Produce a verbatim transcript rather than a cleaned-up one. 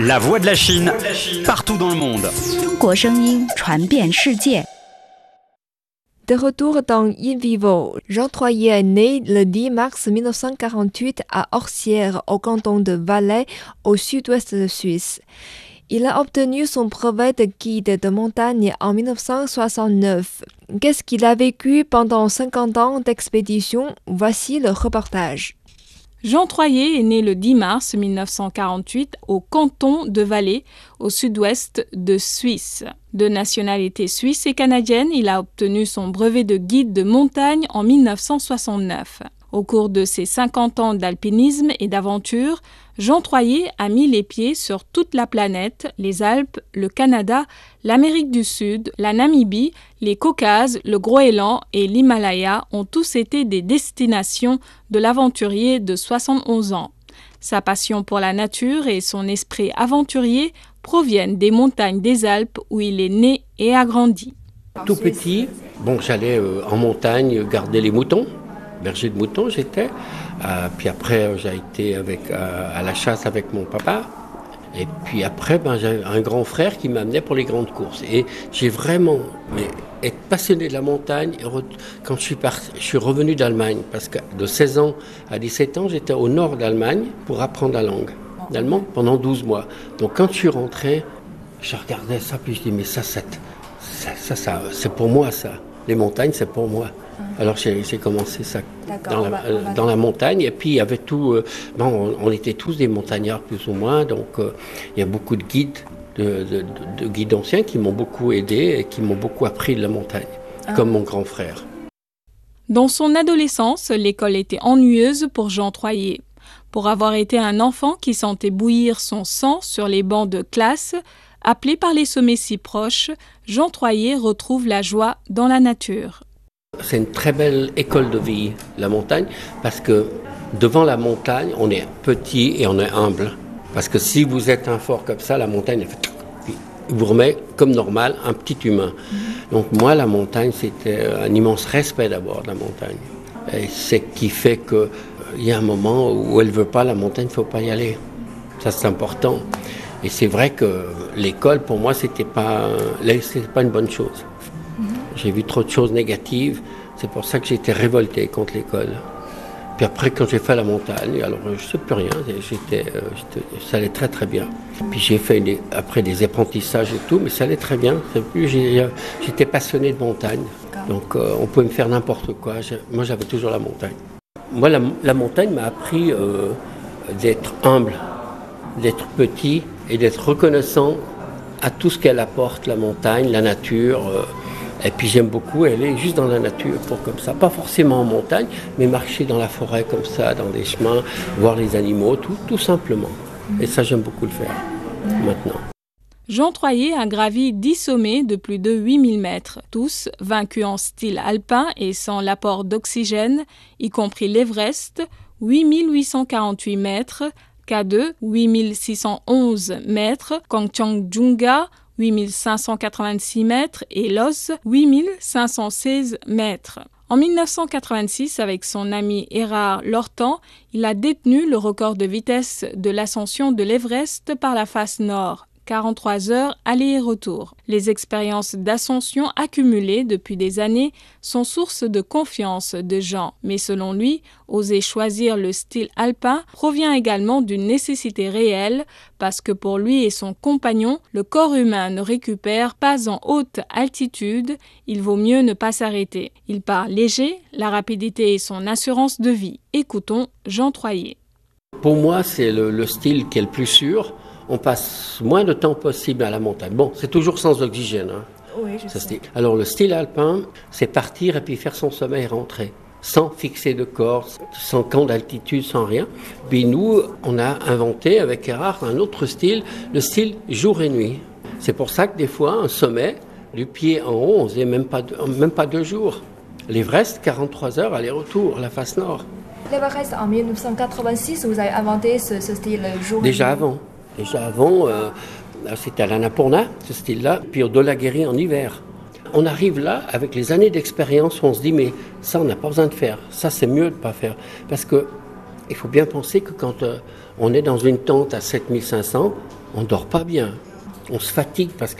La voix de la Chine, partout dans le monde. 中国声音传遍世界。 De retour dans In Vivo, Jean Troyer est né le dix mars mille neuf cent quarante-huit à Orsières, au canton de Valais, au sud-ouest de Suisse. Il a obtenu son brevet de guide de montagne en mille neuf cent soixante-neuf. Qu'est-ce qu'il a vécu pendant cinquante ans d'expédition? Voici le reportage. Jean Troyer est né le dix mars mille neuf cent quarante-huit au canton de Valais, au sud-ouest de Suisse. De nationalité suisse et canadienne, il a obtenu son brevet de guide de montagne en mille neuf cent soixante-neuf. Au cours de ses cinquante ans d'alpinisme et d'aventure, Jean Troyer a mis les pieds sur toute la planète, les Alpes, le Canada, l'Amérique du Sud, la Namibie, les Caucases, le Groenland et l'Himalaya ont tous été des destinations de l'aventurier de soixante-onze ans. Sa passion pour la nature et son esprit aventurier proviennent des montagnes des Alpes où il est né et a grandi. Tout petit, bon, j'allais euh, en montagne garder les moutons. Berger de moutons j'étais, euh, puis après j'ai été avec, euh, à la chasse avec mon papa, et puis après ben, j'ai un grand frère qui m'amenait pour les grandes courses, et j'ai vraiment mais, été passionné de la montagne. Et re... quand je suis, parti, je suis revenu d'Allemagne, parce que de seize ans à dix-sept ans j'étais au nord d'Allemagne pour apprendre la langue d'allemand pendant douze mois. Donc quand je suis rentré, je regardais ça, puis je dis mais ça, ça, ça, ça, ça c'est pour moi ça, les montagnes c'est pour moi. Alors j'ai, j'ai commencé ça dans la, va, euh, dans la montagne, et puis il y avait tout, euh, bon, on, on était tous des montagnards plus ou moins, donc euh, il y a beaucoup de guides, de, de, de, de guides anciens qui m'ont beaucoup aidé et qui m'ont beaucoup appris de la montagne, ah. comme mon grand frère. Dans son adolescence, l'école était ennuyeuse pour Jean Troyer. Pour avoir été un enfant qui sentait bouillir son sang sur les bancs de classe, appelé par les sommets si proches, Jean Troyer retrouve la joie dans la nature. C'est une très belle école de vie, la montagne, parce que devant la montagne, on est petit et on est humble. Parce que si vous êtes un fort comme ça, la montagne, elle fait... il vous remet comme normal un petit humain. Donc moi, la montagne, c'était un immense respect d'abord de la montagne. Et c'est ce qui fait qu'il y a un moment où elle ne veut pas, la montagne, il ne faut pas y aller. Ça, c'est important. Et c'est vrai que l'école, pour moi, c'était pas, c'était pas une bonne chose. J'ai vu trop de choses négatives, c'est pour ça que j'ai été révolté contre l'école. Puis après, quand j'ai fait la montagne, alors je ne sais plus rien, j'étais, j'étais, ça allait très très bien. Puis j'ai fait des, après des apprentissages et tout, mais ça allait très bien. Plus, j'ai, j'étais passionné de montagne, donc euh, on pouvait me faire n'importe quoi. Je, moi, j'avais toujours la montagne. Moi, la, la montagne m'a appris euh, d'être humble, d'être petit et d'être reconnaissant à tout ce qu'elle apporte, la montagne, la nature. Euh, Et puis j'aime beaucoup aller juste dans la nature, pour comme ça, pas forcément en montagne, mais marcher dans la forêt comme ça, dans des chemins, voir les animaux, tout, tout simplement. Et ça, j'aime beaucoup le faire, maintenant. Jean Troyer a gravi dix sommets de plus de huit mille mètres, tous vaincus en style alpin et sans l'apport d'oxygène, y compris l'Everest, huit mille huit cent quarante-huit mètres, K deux, huit mille six cent onze mètres, Kangchenjunga, huit mille cinq cent quatre-vingt-six mètres et Lhotse, huit mille cinq cent seize mètres. En mille neuf cent quatre-vingt-six, avec son ami Erard Lortan, il a détenu le record de vitesse de l'ascension de l'Everest par la face nord, quarante-trois heures aller et retour. Les expériences d'ascension accumulées depuis des années sont source de confiance de Jean. Mais selon lui, oser choisir le style alpin provient également d'une nécessité réelle parce que pour lui et son compagnon, le corps humain ne récupère pas en haute altitude, il vaut mieux ne pas s'arrêter. Il part léger, la rapidité et son assurance de vie. Écoutons Jean Troyer. Pour moi, c'est le, le style qui est le plus sûr. On passe moins de temps possible à la montagne. Bon, c'est toujours sans oxygène. Hein. Oui, je sais. Alors, le style alpin, c'est partir et puis faire son sommet et rentrer. Sans fixer de corps, sans camp d'altitude, sans rien. Puis nous, on a inventé avec Erard un autre style, le style jour et nuit. C'est pour ça que des fois, un sommet, du pied en haut, on faisait même pas deux, même pas deux jours. L'Everest, quarante-trois heures, aller-retour, la face nord. L'Everest, en mille neuf cent quatre-vingt-six, vous avez inventé ce, ce style jour Déjà et nuit. avant. Déjà avant, euh, c'était à l'Annapurna, ce style-là, puis au Dhaulagiri en hiver. On arrive là, avec les années d'expérience, on se dit, mais ça, on n'a pas besoin de faire. Ça, c'est mieux de ne pas faire. Parce qu'il faut bien penser que quand euh, on est dans une tente à sept mille cinq cents, on ne dort pas bien. On se fatigue parce que